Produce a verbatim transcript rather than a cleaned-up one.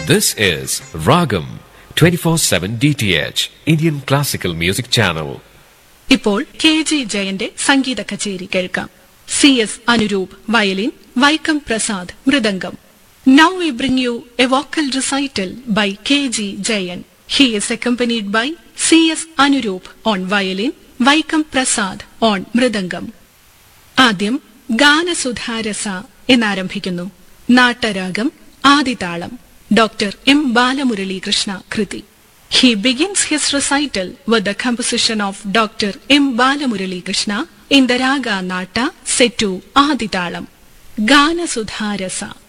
This is Ragam twenty-four seven D T H Indian Classical Music Channel. ഇപ്പോൾ K G ജയന്റെ സംഗീത കച്ചേരി കേൾക്കാം. C S Anuroop violin, Vaikom Prasad mridangam. Now we bring you a vocal recital by K G Jayan. He is accompanied by C S Anuroop on violin, Vaikom Prasad on mridangam. ആദ്യം ഗാനസുധാരസ എന്നാരംഭിക്കുന്നു. നാട്ടരാഗം ആദിതാളം. Doctor M Balamurali Krishna കൃതി. He begins his recital with the composition of Doctor M. Balamurali Krishna in the Raga Nata set to Aditalam. Gana Sudharasa.